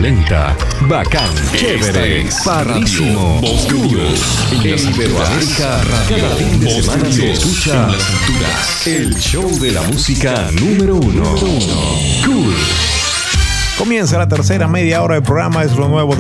polenta, bacán, chévere, padrísimo, cool. En Iberoamérica, cada fin de semana se escucha el show de la música número uno. Cool. Comienza la tercera media hora del programa, es lo nuevo